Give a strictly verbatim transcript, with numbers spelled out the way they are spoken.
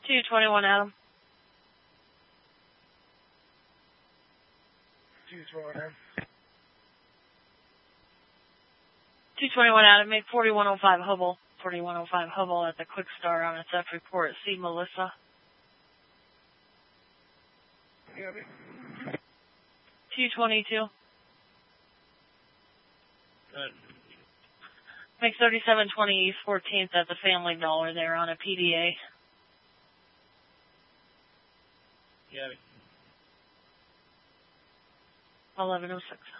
two twenty-one, Adam. two twenty-one, Adam. two twenty-one, Adam. Make forty-one oh five Hubble. forty-one oh five Hubble at the Quick Star on its F report. See Melissa. Copy. two twenty-two. Good. Make thirty-seven twenty East fourteenth at the Family Dollar there on a P D A. Copy. eleven oh six.